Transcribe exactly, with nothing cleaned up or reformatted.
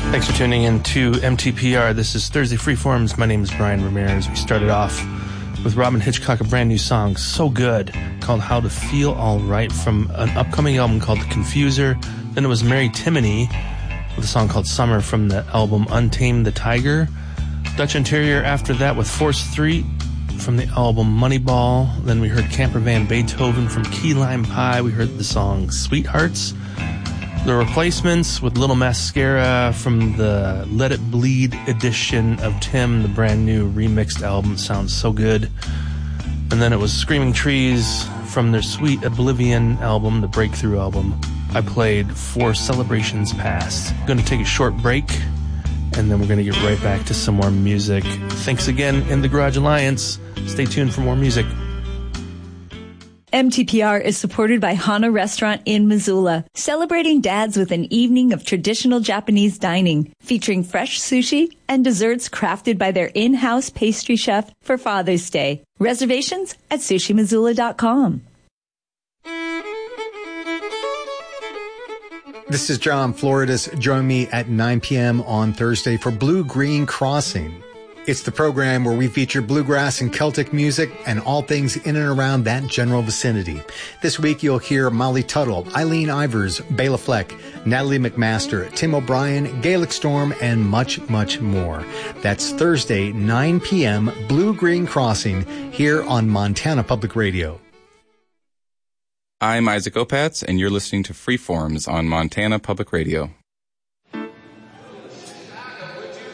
Thanks for tuning in to M T P R. This is Thursday Freeforms. My name is Brian Ramirez. We started off with Robyn Hitchcock, a brand new song, so good, called How to Feel All Right, from an upcoming album called The Confuser. Then it was Mary Timony with a song called Summer from the album Untamed the Tiger. Dutch Interior after that with Fourth Street from the album Moneyball. Then we heard Camper Van Beethoven from Key Lime Pie. We heard the song Sweethearts. The Replacements with Little Mascara from the Let It Bleed edition of Tim, the brand new remixed album. Sounds so good. And then it was Screaming Trees from their Sweet Oblivion album, the Breakthrough album. I played For Celebrations Past. Going to take a short break, and then we're going to get right back to some more music. Thanks again, in the Garage Alliance. Stay tuned for more music. M T P R is supported by Hana Restaurant in Missoula, celebrating dads with an evening of traditional Japanese dining, featuring fresh sushi and desserts crafted by their in-house pastry chef for Father's Day. Reservations at sushi missoula dot com. This is John Floridas. Join me at nine p.m. on Thursday for Blue Green Crossing. It's the program where we feature bluegrass and Celtic music and all things in and around that general vicinity. This week you'll hear Molly Tuttle, Eileen Ivers, Bela Fleck, Natalie McMaster, Tim O'Brien, Gaelic Storm, and much, much more. That's Thursday, nine p.m., Blue Green Crossing, here on Montana Public Radio. I'm Isaac Opatz, and you're listening to Freeforms on Montana Public Radio.